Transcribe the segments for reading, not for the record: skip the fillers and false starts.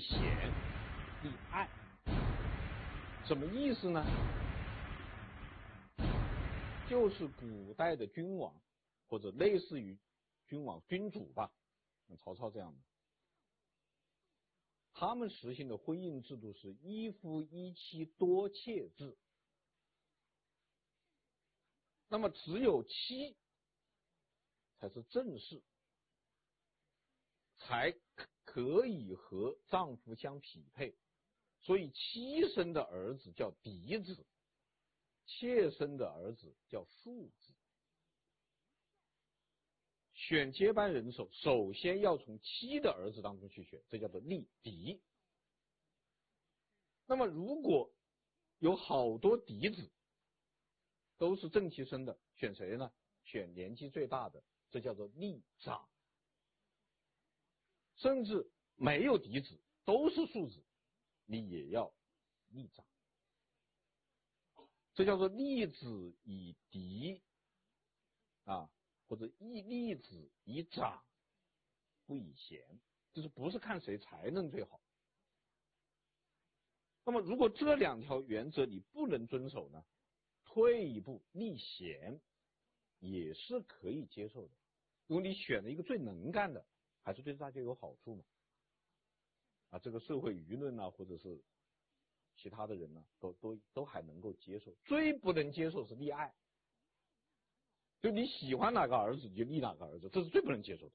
贤、立爱，什么意思呢？就是古代的君王，或者类似于君王、君主吧，像曹操这样的，他们实行的婚姻制度是一夫一妻多妾制。那么只有妻才是正室，才可以和丈夫相匹配，所以妻生的儿子叫嫡子，妾生的儿子叫庶子。选接班人的时候，首先要从妻的儿子当中去选，这叫做立嫡。那么如果有好多嫡子都是正妻生的，选谁呢？选年纪最大的，这叫做立长。甚至没有嫡子，都是庶子，你也要立长。这叫做立子以嫡啊，或者立子以长，不以贤，就是不是看谁才能最好。那么如果这两条原则你不能遵守呢，退一步立贤也是可以接受的，因为你选了一个最能干的，还是对大家有好处嘛。这个社会舆论或者是其他的人都还能够接受。最不能接受是立爱，就你喜欢哪个儿子你就立哪个儿子，这是最不能接受的。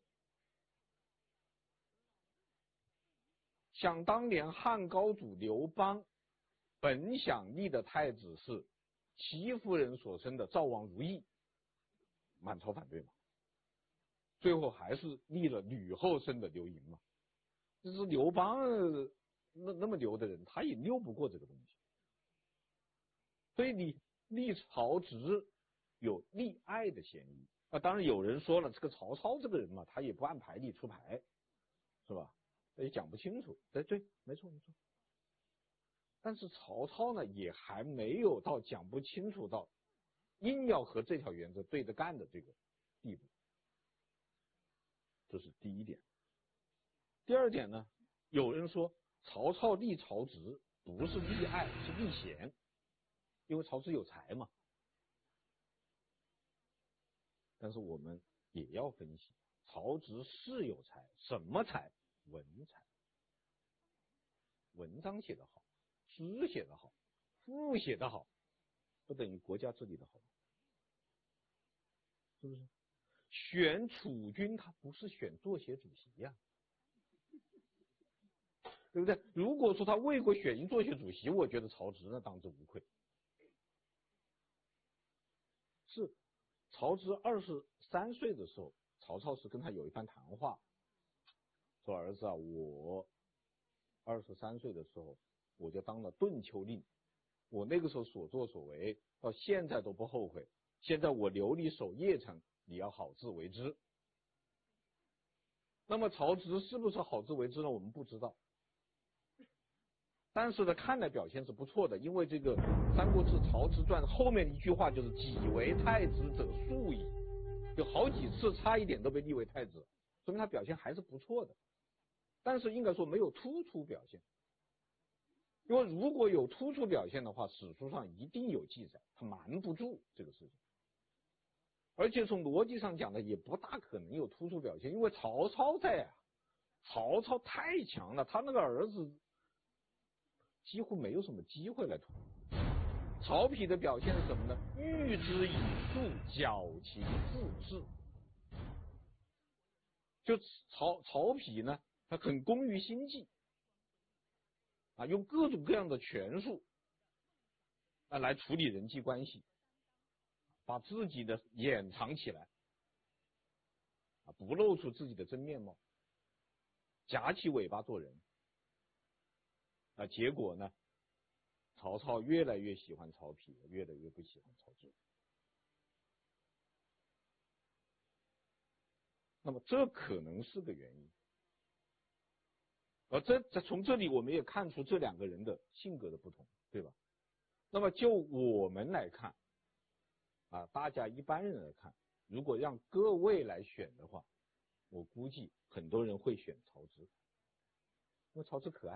想当年汉高祖刘邦本想立的太子是戚夫人所生的赵王如意，满朝反对嘛，最后还是立了吕后生的刘盈嘛。就是刘邦那么牛的人，他也拗不过这个东西。所以你立曹植有立爱的嫌疑。当然有人说了，这个曹操这个人嘛，他也不按牌理出牌，是吧？也讲不清楚。对，没错。但是曹操呢，也还没有到讲不清楚到硬要和这条原则对着干的这个地步。这是第一点。第二点呢，有人说曹操立曹植不是立爱，是立贤，因为曹植有才嘛。但是我们也要分析，曹植是有才，什么才？文才，文章写得好，诗写得好，赋写得好，不等于国家治理的好，是不是？选储君他不是选作协主席呀，对不对？如果说他为国选一作协主席，我觉得曹植呢当之无愧。是曹植23岁的时候，曹操是跟他有一番谈话，说儿子啊，我23岁的时候我就当了顿丘令，我那个时候所作所为到现在都不后悔，现在我留你守邺城，你要好自为之。那么曹植是不是好自为之呢？我们不知道，但是呢，看来表现是不错的，因为这个《三国志·曹植传》后面一句话就是“己为太子者数矣”，有好几次差一点都被立为太子，说明他表现还是不错的。但是应该说没有突出表现，因为如果有突出表现的话，史书上一定有记载，他瞒不住这个事情。而且从逻辑上讲呢，也不大可能有突出表现，因为曹操在啊，曹操太强了，他那个儿子几乎没有什么机会来突。曹丕的表现是什么呢？喻之以术，矫情自恃。就曹丕呢，他很工于心计用各种各样的权术来处理人际关系，把自己的掩藏起来不露出自己的真面貌，夹起尾巴做人结果呢，曹操越来越喜欢曹丕，越来越不喜欢曹植。那么这可能是个原因，而从这里我们也看出这两个人的性格的不同，对吧？那么就我们来看大家一般人来看，如果让各位来选的话，我估计很多人会选曹植，因为曹植可爱。